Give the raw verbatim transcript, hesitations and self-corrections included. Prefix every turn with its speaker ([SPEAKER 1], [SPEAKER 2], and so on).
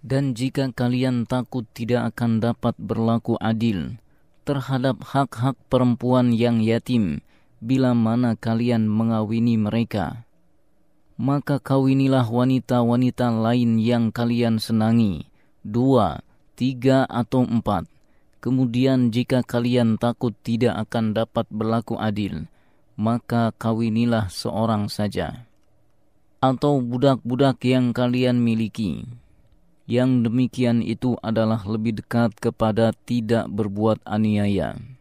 [SPEAKER 1] Dan jika kalian takut tidak akan dapat berlaku adil terhadap hak-hak perempuan yang yatim bila mana kalian mengawini mereka, maka kawinilah wanita-wanita lain yang kalian senangi, dua, tiga, atau empat. Kemudian jika kalian takut tidak akan dapat berlaku adil, maka kawinilah seorang saja. Atau budak-budak yang kalian miliki. Yang demikian itu adalah lebih dekat kepada tidak berbuat aniaya.